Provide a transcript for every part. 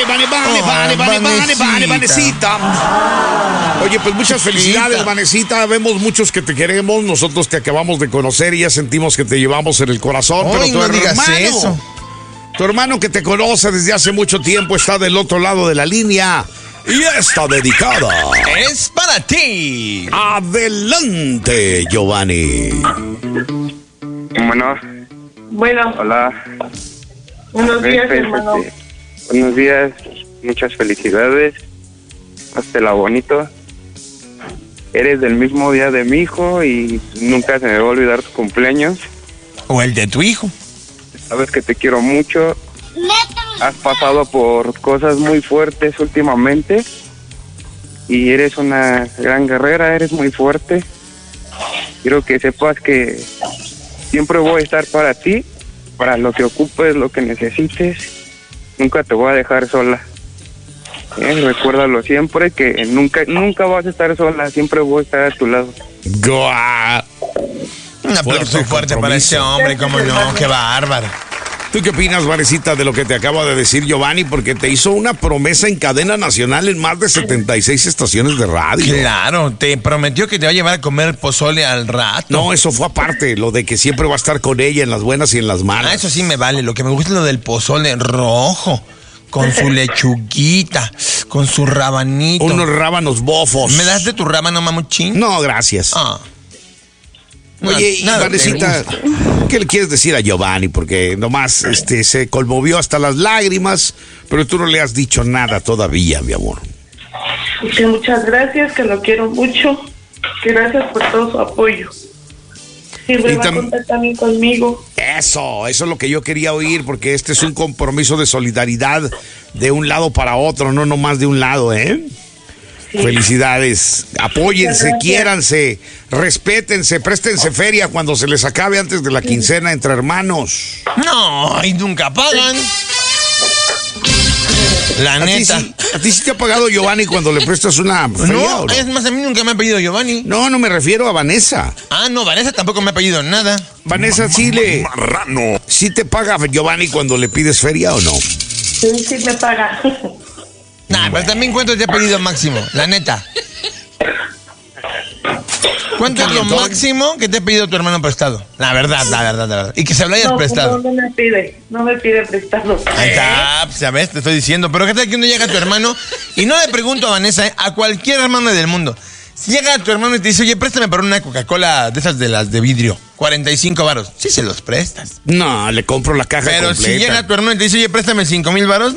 Vanesita. Oye, pues muchas felicidades, Vanesita. Vemos muchos que te queremos. Nosotros te acabamos de conocer y ya sentimos que te llevamos en el corazón. Pero tu hermano, tu hermano que te conoce desde hace mucho tiempo está del otro lado de la línea. Y está dedicada. Es para ti. Adelante, Giovanni. Bueno. Hola. Buenos días, hermano. Buenos días. Muchas felicidades. Háztela bonito. Eres del mismo día de mi hijo y nunca se me va a olvidar tu cumpleaños. O el de tu hijo. Sabes que te quiero mucho. Has pasado por cosas muy fuertes últimamente y eres una gran guerrera, eres muy fuerte. Quiero que sepas que siempre voy a estar para ti, para lo que ocupes, lo que necesites. Nunca te voy a dejar sola. Recuérdalo siempre, que nunca vas a estar sola, siempre voy a estar a tu lado. Un aplauso fuerte para ese hombre, cómo no, qué bárbaro. ¿Tú qué opinas, Vanesita, de lo que te acaba de decir Giovanni? Porque te hizo una promesa en cadena nacional en más de 76 estaciones de radio. Claro, te prometió que te va a llevar a comer pozole al rato. No, eso fue aparte, lo de que siempre va a estar con ella en las buenas y en las malas. Eso sí me vale, lo que me gusta es lo del pozole rojo, con su lechuguita, con su rabanito. Unos rábanos bofos. ¿Me das de tu rábano, mamuchín? No, gracias. Oye, Vanesita, ¿qué le quieres decir a Giovanni? Porque nomás se conmovió hasta las lágrimas, pero tú no le has dicho nada todavía, mi amor. Que muchas gracias, que lo quiero mucho. Que gracias por todo su apoyo. Siempre va a contar también conmigo. Eso es lo que yo quería oír, porque este es un compromiso de solidaridad de un lado para otro, no nomás de un lado, ¿eh? Sí. Felicidades, apóyense, quiéranse, respétense, préstense feria cuando se les acabe antes de la quincena entre hermanos. No, y nunca pagan. La neta. ¿A ti sí te ha pagado Giovanni cuando le prestas una feria? No, es más, a mí nunca me ha pedido Giovanni. No me refiero a Vanessa. No, Vanessa tampoco me ha pedido nada. Vanessa, ¿sí te paga Giovanni cuando le pides feria o no? Sí me paga. Pero también ¿cuánto te ha pedido máximo? La neta. ¿Cuánto es lo máximo que te ha pedido tu hermano prestado? La verdad. Y que se lo hayas prestado. No me pide prestado. Ahí está, ya ves, te estoy diciendo. Pero ¿qué tal que uno llega a tu hermano? Y no le pregunto a Vanessa, a cualquier hermano del mundo. Si llega tu hermano y te dice, oye, préstame para una Coca-Cola de esas de las de vidrio, 45 varos. Sí se los prestas. No, le compro la caja completa. Pero si llega tu hermano y te dice, oye, préstame 5,000 varos,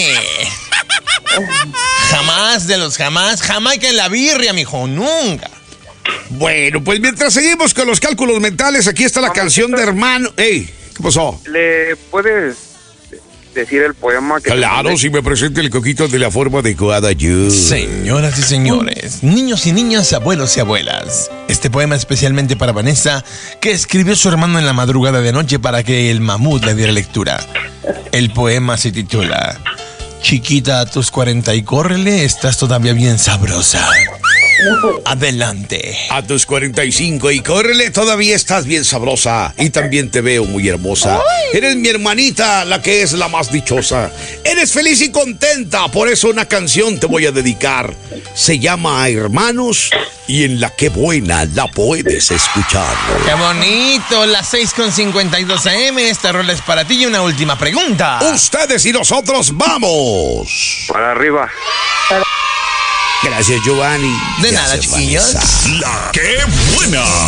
jamás de los jamás. Jamaica en la birria, mijo, nunca. Bueno, pues mientras seguimos con los cálculos mentales, aquí está la canción de Hermano. Ey, ¿qué pasó? ¿Le puedes decir el poema que... Claro, si me presenta el coquito de la forma adecuada, yo. Señoras y señores, niños y niñas, abuelos y abuelas, este poema es especialmente para Vanessa, que escribió su hermano en la madrugada de noche para que el mamut le diera lectura. El poema se titula Chiquita, a tus 40 y córrele, estás todavía bien sabrosa. Adelante. A tus 45 y córrele, todavía estás bien sabrosa. Y también te veo muy hermosa. ¡Ay! Eres mi hermanita, la que es la más dichosa. Eres feliz y contenta, por eso una canción te voy a dedicar. Se llama Hermanos y en la que buena la puedes escuchar. ¡Qué bonito! Las 6:52 AM, esta rola es para ti. Y una última pregunta. Ustedes y nosotros vamos. Para arriba. Gracias, Giovanni. De nada, chiquillos. La que buena.